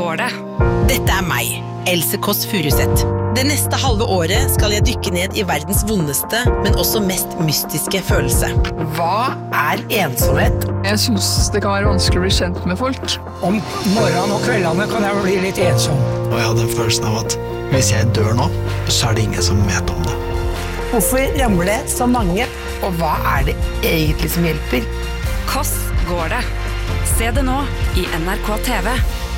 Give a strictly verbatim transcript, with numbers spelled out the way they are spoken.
går det? Dette er meg, Else Kåss Furuseth. Det neste halve året skal jeg dykke ned i verdens vondeste, men også mest mystiske følelse. Hva er ensomhet? Jeg synes det kan være vanskelig å bli kjent med folk. Om morgenen og kveldene kan jeg bli litt ensom. Og jeg hadde en følelsen av at hvis jeg dør nå, så er det ingen som vet om det. Hvorfor ramler det så mange? Og hva er det egentlig som hjelper? Kåss går det? Se det nå i N R K T V.